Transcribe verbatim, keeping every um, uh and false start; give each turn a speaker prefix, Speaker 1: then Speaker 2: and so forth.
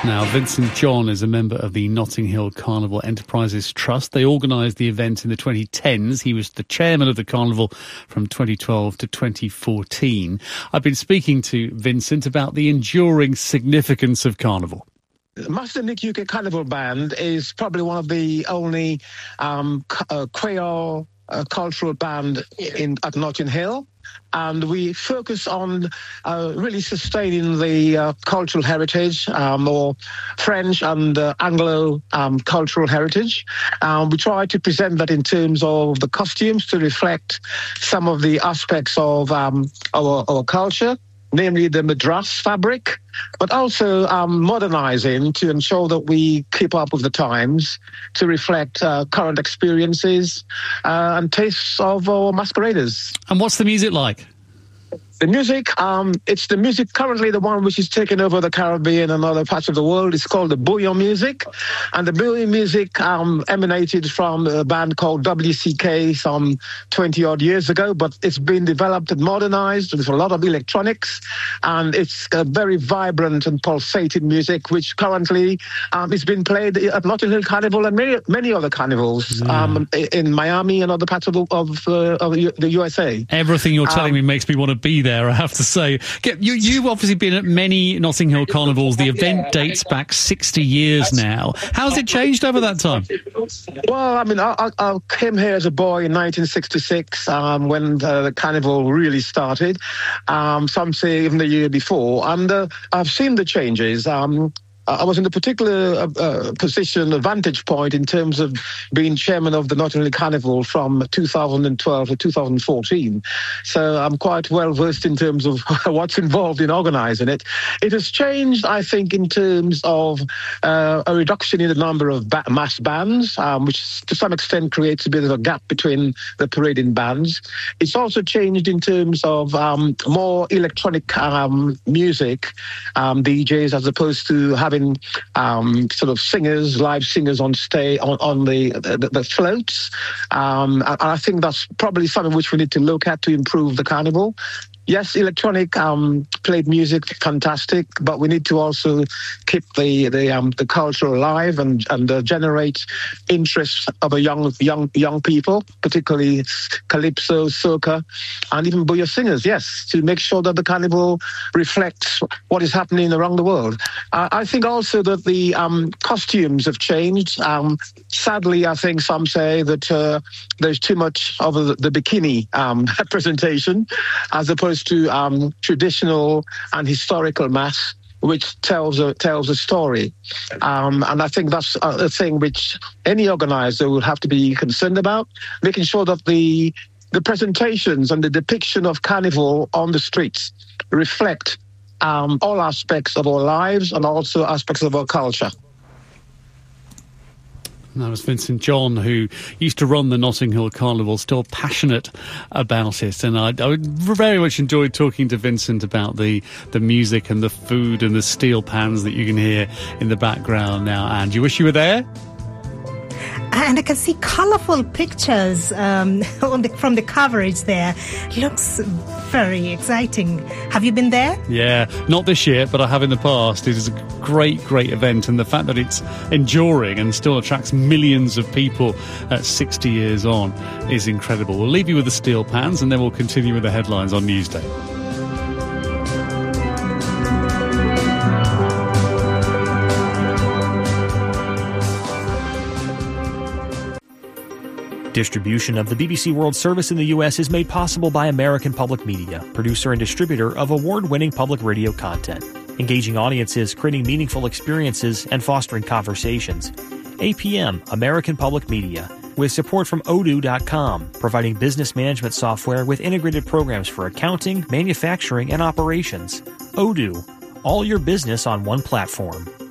Speaker 1: Now, Vincent John is a member of the Notting Hill Carnival Enterprises Trust. They organised the event in the twenty tens. He was the chairman of the carnival from twenty twelve to twenty fourteen. I've been speaking to Vincent about the enduring significance of carnival.
Speaker 2: Master Nick U K Carnival Band is probably one of the only um, uh, Creole uh, cultural band in at Notting Hill. And we focus on uh, really sustaining the uh, cultural heritage, um, or French and uh, Anglo um, cultural heritage. Um, we try to present that in terms of the costumes to reflect some of the aspects of um, our, our culture, namely the Madras fabric, but also um, modernizing to ensure that we keep up with the times, to reflect uh, current experiences uh, and tastes of our masqueraders.
Speaker 1: And what's the music like?
Speaker 2: The music, um, it's the music currently the one which is taking over the Caribbean and other parts of the world. It's called the bouillon music. And the bouillon music um, emanated from a band called W C K some twenty odd years ago, but it's been developed and modernized with a lot of electronics. And it's a very vibrant and pulsating music, which currently um, is being played at Notting Hill Carnival and many, many other carnivals yeah. um, in Miami and other parts of, the, of, uh, of the U S A.
Speaker 1: Everything you're telling
Speaker 2: um,
Speaker 1: me makes me want to be there. There, I have to say. You, you've obviously been at many Notting Hill carnivals. The event dates back sixty years now. How's it changed over that time?
Speaker 2: Well, I mean, I, I came here as a boy in nineteen sixty-six um, when uh, the carnival really started. Um, some say even the year before. And uh, I've seen the changes. Um, I was in a particular uh, uh, position, a vantage point in terms of being chairman of the Notting Hill Carnival from two thousand twelve to two thousand fourteen. So I'm quite well versed in terms of what's involved in organising it. It has changed, I think, in terms of uh, a reduction in the number of ba- mass bands, um, which to some extent creates a bit of a gap between the parading bands. It's also changed in terms of um, more electronic um, music, um, D Js, as opposed to having Um, sort of singers, live singers on stage on, on the, the the floats. Um, and I think that's probably something which we need to look at to improve the carnival. Yes, electronic um, played music, fantastic, but we need to also keep the the um, the culture alive and and uh, generate interest of a young young young people, particularly calypso, soca, and even bouillon singers. Yes, to make sure that the carnival reflects what is happening around the world. Uh, I think also that the um, costumes have changed. Um, sadly, I think some say that uh, there's too much of the, the bikini um, representation as opposed to um, traditional and historical mass, which tells a tells a story, um, and I think that's a, a thing which any organizer will have to be concerned about, making sure that the the presentations and the depiction of carnival on the streets reflect um, all aspects of our lives and also aspects of our culture.
Speaker 1: That was Vincent John, who used to run the Notting Hill Carnival, still passionate about it. And I, I very much enjoyed talking to Vincent about the, the music and the food and the steel pans that you can hear in the background now. And you wish you were there?
Speaker 3: And I can see colourful pictures um, on the, from the coverage there. Looks very exciting. Have you been there?
Speaker 1: Yeah, not this year, but I have in the past. It is a great, great event. And the fact that it's enduring and still attracts millions of people at sixty years on is incredible. We'll leave you with the steel pans and then we'll continue with the headlines on Newsday.
Speaker 4: Distribution of the B B C World Service in the U S is made possible by American Public Media, producer and distributor of award-winning public radio content, engaging audiences, creating meaningful experiences, and fostering conversations. A P M, American Public Media, with support from odoo dot com, providing business management software with integrated programs for accounting, manufacturing, and operations. Odoo, all your business on one platform.